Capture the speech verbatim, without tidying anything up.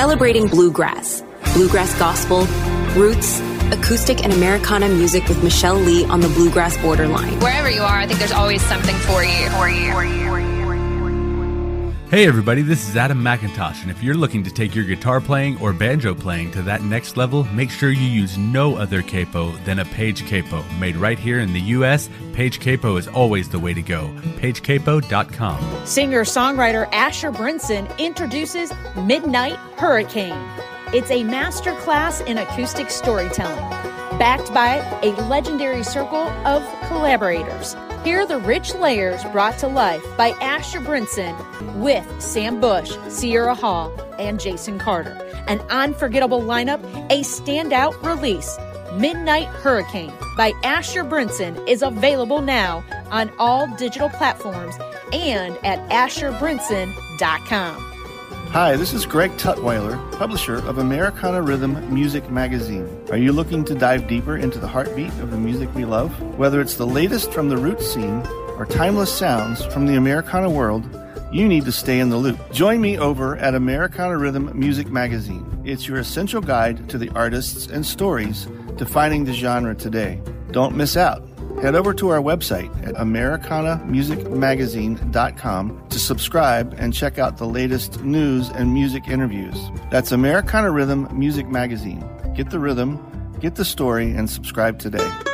celebrating bluegrass, bluegrass gospel, roots, acoustic and Americana music with Michelle Lee on the bluegrass borderline. Wherever you are, I think there's always something for you. For you. For you. Hey everybody, this is Adam McIntosh, and if you're looking to take your guitar playing or banjo playing to that next level, make sure you use no other capo than a Page Capo. Made right here in the U S, Page Capo is always the way to go. page capo dot com. Singer-songwriter Asher Brinson introduces Midnight Hurricane. It's a master class in acoustic storytelling, backed by a legendary circle of collaborators. Hear the rich layers brought to life by Asher Brinson with Sam Bush, Sierra Hall, and Jason Carter. An unforgettable lineup, a standout release. Midnight Hurricane by Asher Brinson is available now on all digital platforms and at asher brinson dot com. Hi, this is Greg Tutwiler, publisher of Americana Rhythm Music Magazine. Are you looking to dive deeper into the heartbeat of the music we love? Whether it's the latest from the roots scene or timeless sounds from the Americana world, you need to stay in the loop. Join me over at Americana Rhythm Music Magazine. It's your essential guide to the artists and stories defining the genre today. Don't miss out. Head over to our website at americana music magazine dot com to subscribe and check out the latest news and music interviews. That's Americana Rhythm Music Magazine. Get the rhythm, get the story, and subscribe today.